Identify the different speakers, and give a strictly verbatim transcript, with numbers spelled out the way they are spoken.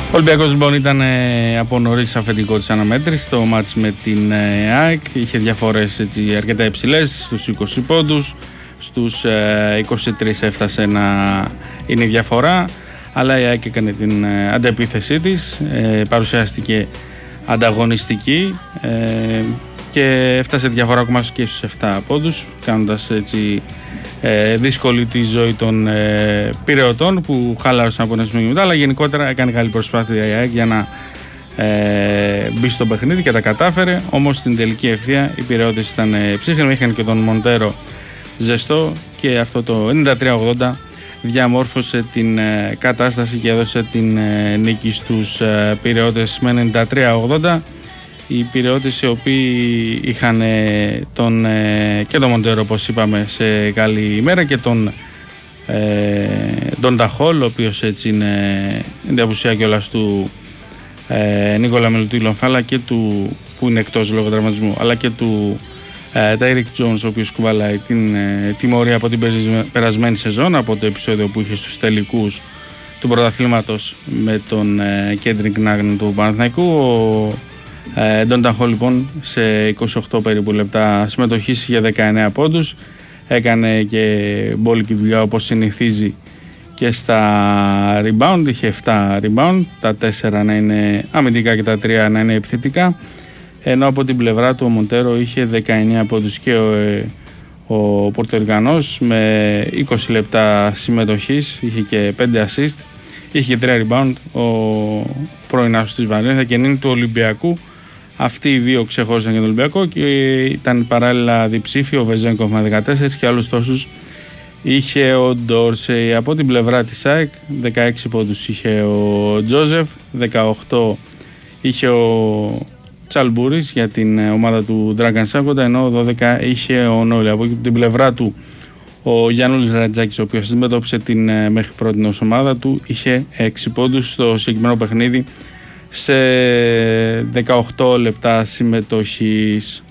Speaker 1: Ο Ολυμπιακός λοιπόν ήταν ε, από νωρίς αφεντικό της αναμέτρησης. Το μάτς με την ε, ΑΕΚ είχε διαφορές έτσι, αρκετά υψηλές, στους είκοσι πόντους, στους ε, είκοσι τρεις έφτασε να είναι η διαφορά, αλλά η ΑΕΚ έκανε την ε, αντεπίθεσή της, ε, παρουσιάστηκε ανταγωνιστική ε, και έφτασε διαφορά ακόμα και στους επτά πόντους, κάνοντας έτσι ε, δύσκολη τη ζωή των ε, πειραιωτών που χάλαρωσαν από ένα σημείο μετά, αλλά γενικότερα έκανε καλή προσπάθεια η ΑΕΚ για να ε, μπει στο παιχνίδι και τα κατάφερε. Όμως στην τελική ευθεία οι πειραιώτες ήταν ε, ψύχρεμοι, είχαν και τον Μοντέρο ζεστό και αυτό το ενενήντα τρία ογδόντα διαμόρφωσε την ε, κατάσταση και έδωσε την ε, νίκη στους ε, πειραιώτες με ενενήντα τρία ογδόντα. Οι πειραιώτες οι οποίοι είχαν ε, τον, ε, και τον Μοντέρο, όπως είπαμε, σε καλή ημέρα, και τον ε, τον Ταχόλ, ο οποίος έτσι είναι, είναι απουσία κιόλας του ε, Νίκολα Μελουτήλων, αλλά και του, που είναι εκτός λόγω τραυματισμού, αλλά και του Τάιρικ Τζόνς, ο οποίος κουβαλάει την ε, τιμωρία από την περασμένη σεζόν, από το επεισόδιο που είχε στους τελικούς του πρωταθλήματος με τον ε, Κέντρινγκ Νάγν του Παναθηναϊκού. Ο ε, Ντον Ταχόλ λοιπόν σε είκοσι οκτώ περίπου λεπτά συμμετοχής για δεκαεννέα πόντους, έκανε και μπόλικη δουλειά όπως συνηθίζει και στα rebound, είχε επτά rebound, τα τέσσερα να είναι αμυντικά και τα τρία να είναι επιθετικά, ενώ από την πλευρά του ο Μοντέρο είχε δεκαεννέα πόντους και ο, ο Πορτογαλός με είκοσι λεπτά συμμετοχής, είχε και πέντε assist, είχε και τρία rebound ο πρώην άσος της Βαλένθια και νύν του Ολυμπιακού. Αυτοί οι δύο ξεχώρισαν για τον Ολυμπιακό και ήταν παράλληλα διψήφοι, ο Βεζένκοφ με δεκατέσσερα και άλλους τόσους είχε ο Ντόρσεϊ. Από την πλευρά της ΑΕΚ δεκαέξι πόντους είχε ο Τζόζεφ, δεκαοκτώ είχε ο Τσαλμπούρης για την ομάδα του Dragan Sankota, ενώ δώδεκα είχε ο Νόλι. Από την πλευρά του ο Γιάννουλης Ρατζάκης, ο οποίος αντιμετώπισε την μέχρι πρώτη ως ομάδα του, είχε έξι πόντους στο συγκεκριμένο παιχνίδι σε δεκαοκτώ λεπτά συμμετοχής.